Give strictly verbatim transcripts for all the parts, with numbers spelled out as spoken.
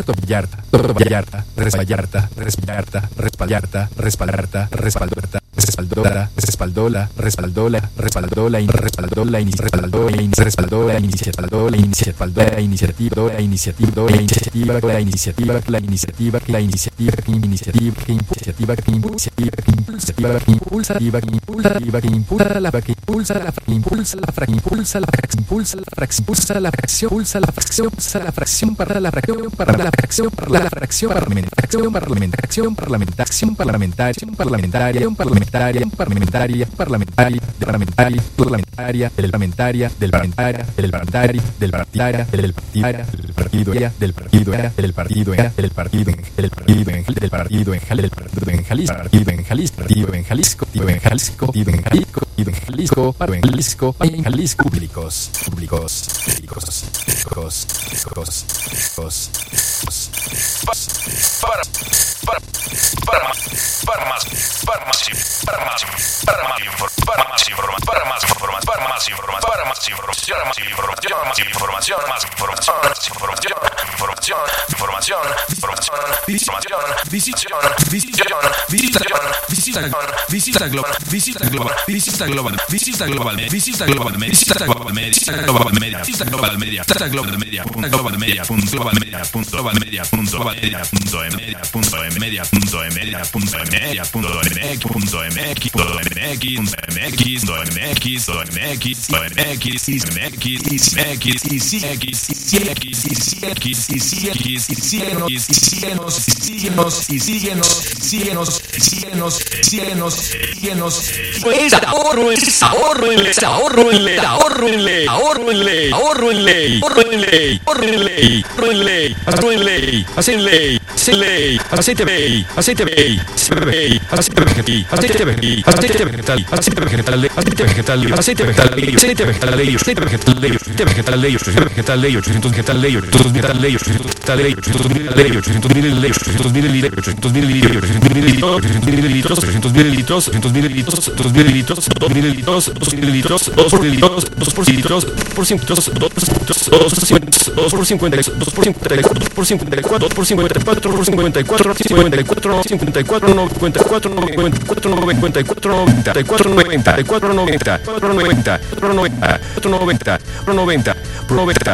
Vallarta, Vallarta, Resvallarta, Resvallarta, Respallarta, Respaldarta, Respaldarta, Respaldora, Respaldola, Respaldola, Respaldola, Respaldola, Respaldola, Respaldola, Iniciativa, Iniciativa, Iniciativa, Iniciativa, Iniciativa, la iniciativa, la iniciativa, la iniciativa, iniciativa, iniciativa, iniciativa, iniciativa, impulsativa, impulsativa, que impulsa la que impulsa la que impulsa la fracción, impulsa la fracción, impulsa la fracción, impulsa la fracción, impulsa la fracción, impulsa la fracción para la fracción, para la fracción, para la fracción parlamentaria, parlamentaria, parlamentaria, parlamentaria, parlamentaria, parlamentaria, parlamentaria, parlamentaria, parlamentaria, parlamentaria, del parlamentaria, del parlamentaria, del parlamentaria, del partidaria, del partidaria, del partido era, del partido era, del partido era, del partido en del partido en del partido en del partido en Jalisco, partido en Jalisco, partido en Jalisco, partido en Jalisco, partido en Jalisco, partido en Jalisco, partido en Jalisco, en Jalisco, públicos, públicos, públicos, públicos, públicos, públicos, para para para más para más para más para más para más para más información para más información para más información para más información más información más información más información información información información información información visitación visitación visitación visitación visita global visita global visita global visita global visita global visita global visita global media visita global media visita global media global media punto global media punto global media punto global media punto media punto media punto media punto media punto mx punto mx punto mx punto mx punto mx punto mx mx y mx y mx y cx y cx y cx y cx y síguenos y síguenos y síguenos y síguenos síguenos síguenos síguenos síguenos pues ahorro es ahorro en ley ahorro en ley ahorro en ley ahorro en ley ahorro en ley ahorro en ley ahorro en ley ahorro en ley ahorro en ley hacen ley hacen ley aceite bay aceite bay aceite vegetal aceite vegetal aceite vegetal aceite vegetal aceite vegetal aceite vegetal aceite vegetal ley aceite vegetal ley aceite vegetal ley aceite vegetal ley ochocientos vegetal ley ochocientos vegetal ley ochocientos vegetal ley ochocientos mil ley ochocientos mil ley ochocientos mil ley ochocientos mil ley ochocientos mil litros ochocientos mil litros ochocientos mil litros dos mil litros dos mil litros dos mil litros dos por litros dos por litros por cinco litros dos por cincuenta dos por cincuenta dos por cincuenta dos por cincuenta y cuatro dos por cincuenta y cuatro por cincuenta y cuatro cincuenta y cuatro cincuenta y cuatro noventa y cuatro noventa y cuatro noventa y cuatro noventa y cuatro noventa y cuatro noventa cuatro noventa cuatro noventa cuatro noventa cuatro noventa noventa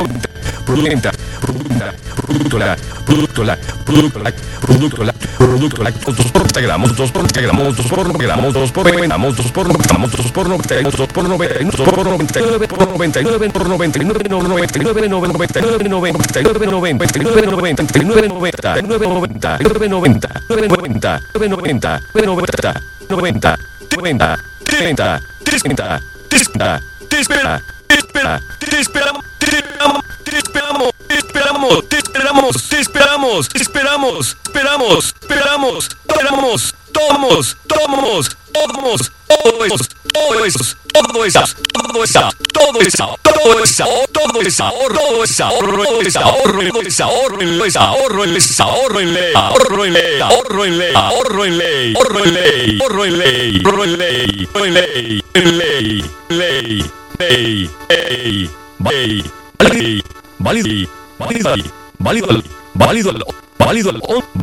noventa noventa producto la producto la producto la producto la producto la dos por gramos dos por gramos dos por gramos dos por gramos dos por gramos dos por noventa dos por noventa dos por noventa por noventa y nueve por noventa y nueve noventa y nueve noventa y nueve noventa y nueve noventa y nueve noventa y nueve noventa y nueve noventa y nueve noventa nueve noventa nueve noventa nueve noventa noventa noventa treinta treinta treinta te espera te espera te esperamos te esperamos te esperamos te esperamos te esperamos te esperamos te esperamos esperamos esperamos esperamos tomamos tomamos tomamos todo eso todo eso todo eso todo eso todo eso todo eso todo eso ahorro todo eso ahorro todo eso ahorro todo eso ahorro en ley ahorro en ley ahorro en ley ahorro en ley ahorro en ley ahorro en ley ahorro en ley ahorro en ley ahorro en ley ahorro en ley en ley ley ley ley ley válido válido válido válido válido válido